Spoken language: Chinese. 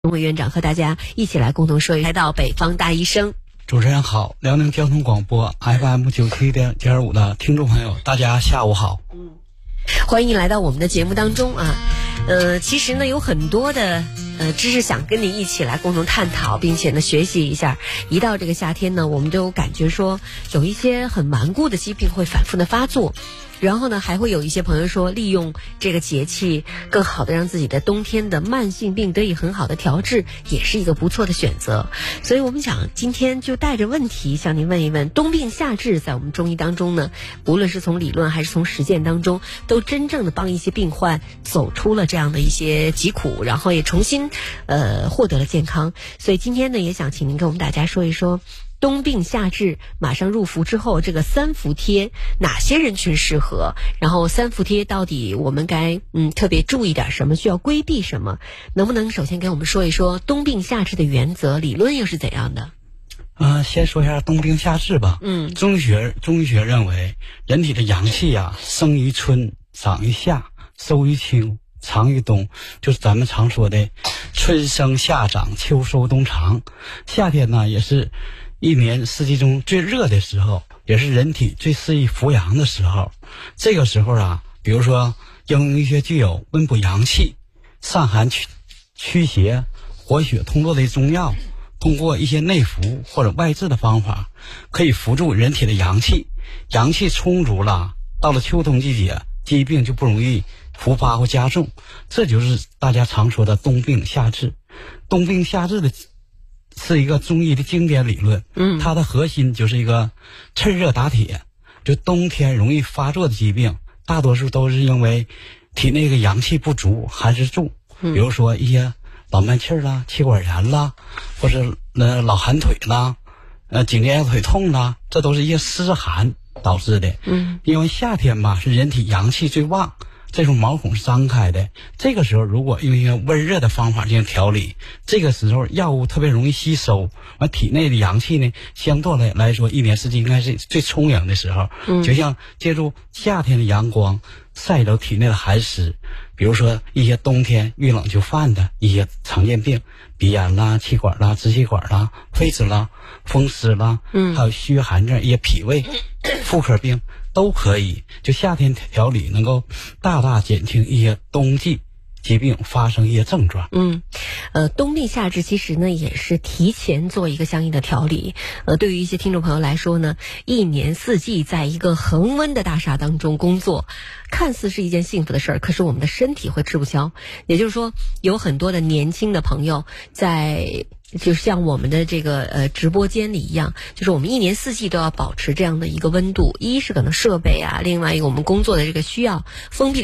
委员长和大家一起来共同说一来到北方大医生。 主持人好，辽宁交通广播 FM 97.5的听众朋友，大家下午好。 欢迎来到我们的节目当中啊。其实呢有很多的知识想跟你一起来共同探讨，并且呢学习一下。一到这个夏天呢，我们都感觉说有一些很顽固的疾病会反复的发作。然后呢，还会有一些朋友说，利用这个节气，更好的让自己的冬天的慢性病得以很好的调治，也是一个不错的选择。所以我们想今天就带着问题向您问一问，冬病夏治在我们中医当中呢，无论是从理论还是从实践当中，都真正的帮一些病患走出了这样的一些疾苦，然后也重新获得了健康。所以今天呢，也想请您跟我们大家说一说，冬病夏治马上入伏之后，这个三伏贴哪些人群适合？然后三伏贴到底我们该特别注意点什么？需要规避什么？能不能首先给我们说一说冬病夏治的原则，理论又是怎样的？ 先说一下冬病夏治吧。中医学认为，人体的阳气啊，生于春，长于夏，收于秋，藏于冬，就是咱们常说的春生夏长，秋收冬藏。夏天呢，也是一年四季中最热的时候，也是人体最适宜扶阳的时候。这个时候啊，比如说应用一些具有温补阳气、散寒驱邪、活血通络的中药，通过一些内服或者外治的方法，可以扶助人体的阳气。阳气充足了，到了秋冬季节，疾病就不容易复发或加重。这就是大家常说的冬病夏治。冬病夏治的是一个中医的经典理论，它的核心就是一个趁热打铁。就冬天容易发作的疾病，大多数都是因为体内的阳气不足，寒湿重，比如说一些老慢气啦、气管炎啦，或者老寒腿啦、颈肩腰腿痛啦，这都是一些湿寒导致的。因为夏天吧是人体阳气最旺，这种毛孔是张开的，这个时候如果用一些温热的方法进行调理，这个时候药物特别容易吸收，完体内的阳气呢，相对来说一年四季应该是最充盈的时候。就像借助夏天的阳光晒走体内的寒湿，比如说一些冬天遇冷就犯的一些常见病，鼻炎啦、气管啦、支气管啦、肺子啦、风湿啦，还有虚寒症、一些脾胃妇科病都可以，就夏天调理能够大大减轻一些冬季疾病发生一些症状。 冬病夏治其实呢也是提前做一个相应的调理。对于一些听众朋友来说呢，一年四季在一个恒温的大厦当中工作，看似是一件幸福的事儿，可是我们的身体会吃不消。也就是说，有很多的年轻的朋友就像我们的这个直播间里一样，就是我们一年四季都要保持这样的一个温度，一是可能设备啊，另外一个我们工作的这个需要，封闭